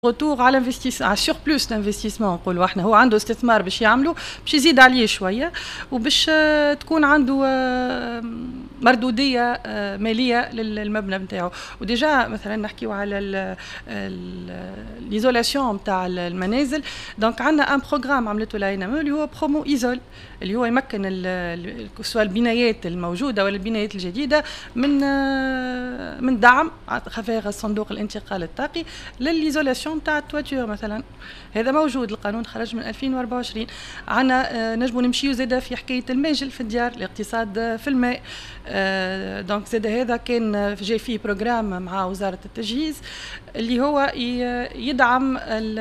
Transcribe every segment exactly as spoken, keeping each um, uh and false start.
روتور على انفستيس على سوربلوس دانفستيسمون نقولوا احنا، هو عنده استثمار باش يعملوا باش يزيد عليه شويه وباش تكون عنده مردوديه ماليه للمبنى نتاعو. وديجا مثلا نحكيو على ليزولاسيون نتاع المنازل، دونك عندنا ان بروغرام عملته لاينامو اللي هو برومو ايزول، اللي هو يمكن سواء البنايات الموجوده ولا البنايات الجديده من من دعم خفاغ صندوق الانتقال الطاقي للإيزولاسيون نتاع التواتور مثلا. هذا موجود، القانون خرج من ألفين وأربعة وعشرين. عنا نجموا نمشيو زاده في حكايه الماجل في الديار، الاقتصاد في الماء. دونك زاده هذا كان جاي فيه بروجرام مع وزاره التجهيز اللي هو يدعم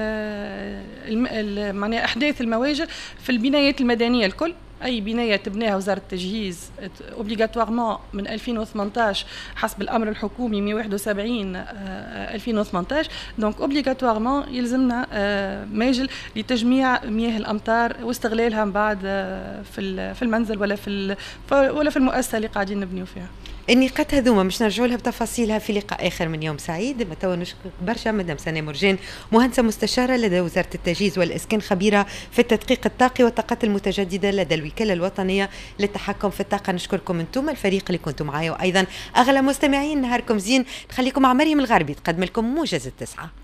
معناها احداث المواجر في البنايات المدنيه الكل. اي بنايه تبناها وزاره التجهيز اوبليغاتوارمون من ألفين وثمانطاش حسب الامر الحكومي مئة وواحد وسبعين ألفين وثمانطاش، دونك اوبليغاتوارمون يلزمنا ماجل لتجميع مياه الامطار واستغلالها من بعد في في المنزل ولا في ولا في المؤسسه اللي قاعدين نبنيو فيها. النقاط هذوما باش نرجعوا لها بتفاصيلها في لقاء اخر من يوم سعيد. ما توا نشكرك برشا مدام سناء مرجان، مهندسه مستشاره لدى وزاره التجهيز والاسكان، خبيره في التدقيق الطاقي والطاقات المتجدده لدى الوكاله الوطنيه للتحكم في الطاقه. نشكركم انتم الفريق اللي كنتم معايا، وايضا اغلى مستمعين نهاركم زين. نخليكم مع مريم الغربي تقدم لكم موجز التسعه.